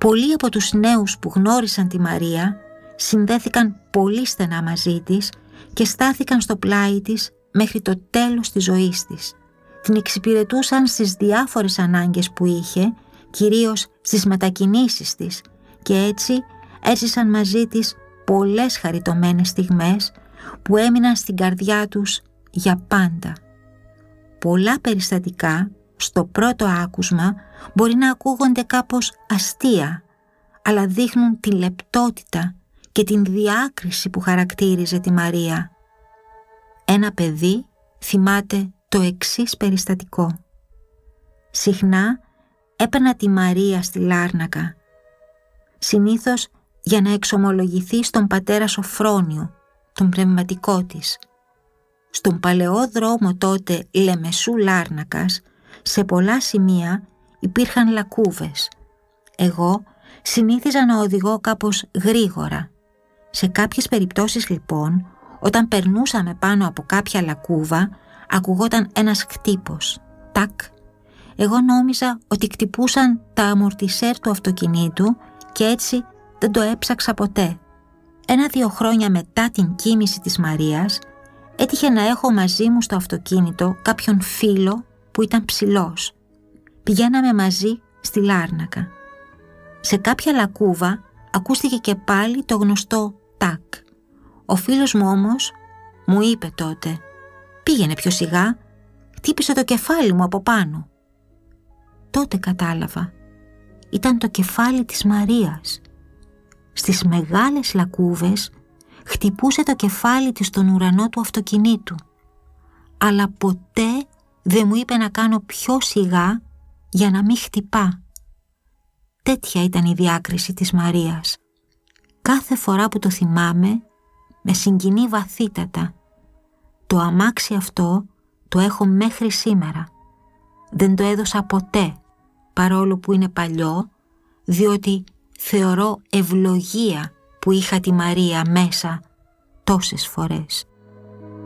Πολλοί από τους νέους που γνώρισαν τη Μαρία συνδέθηκαν πολύ στενά μαζί της και στάθηκαν στο πλάι της μέχρι το τέλος της ζωής της. Την εξυπηρετούσαν στις διάφορες ανάγκες που είχε, κυρίως στις μετακινήσεις της, και έτσι έζησαν μαζί της πολλές χαριτωμένες στιγμές που έμειναν στην καρδιά τους για πάντα. Πολλά περιστατικά στο πρώτο άκουσμα μπορεί να ακούγονται κάπως αστεία, αλλά δείχνουν τη λεπτότητα και την διάκριση που χαρακτήριζε τη Μαρία. Ένα παιδί θυμάται το εξής περιστατικό. Συχνά έπαιρνα τη Μαρία στη Λάρνακα, συνήθως για να εξομολογηθεί στον πατέρα Σοφρόνιο, τον πνευματικό της. Στον παλαιό δρόμο τότε Λεμεσού Λάρνακας, σε πολλά σημεία υπήρχαν λακκούβες. Εγώ συνήθιζα να οδηγώ κάπως γρήγορα. Σε κάποιες περιπτώσεις λοιπόν, όταν περνούσαμε πάνω από κάποια λακκούβα, ακουγόταν ένας χτύπος. Τάκ. Εγώ νόμιζα ότι χτυπούσαν τα αμορτισέρ του αυτοκινήτου και έτσι δεν το έψαξα ποτέ. 1-2 χρόνια μετά την κοίμηση της Μαρίας, έτυχε να έχω μαζί μου στο αυτοκίνητο κάποιον φίλο που ήταν ψηλός. Πηγαίναμε μαζί στη Λάρνακα. Σε κάποια λακκούβα ακούστηκε και πάλι το γνωστό τάκ. Ο φίλος μου όμως μου είπε τότε: «Πήγαινε πιο σιγά, χτύπησε το κεφάλι μου από πάνω». Τότε κατάλαβα. Ήταν το κεφάλι της Μαρίας. Στις μεγάλες λακκούβες χτυπούσε το κεφάλι της στον ουρανό του αυτοκινήτου, αλλά ποτέ δεν μου είπε να κάνω πιο σιγά για να μην χτυπά. Τέτοια ήταν η διάκριση της Μαρίας. Κάθε φορά που το θυμάμαι με συγκινεί βαθύτατα. Το αμάξι αυτό το έχω μέχρι σήμερα. Δεν το έδωσα ποτέ, παρόλο που είναι παλιό, διότι θεωρώ ευλογία που είχα τη Μαρία μέσα τόσες φορές.